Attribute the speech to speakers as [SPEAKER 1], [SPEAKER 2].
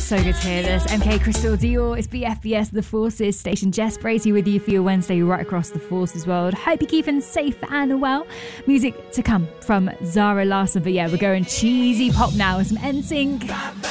[SPEAKER 1] So good to hear this. MK Crystal Dior, it's BFBS The Forces station. Jess Bracey with you for your Wednesday right across the Forces world. Hope you're keeping safe and well. Music to come from Zara Larsson. But yeah, we're going cheesy pop now with some NSYNC.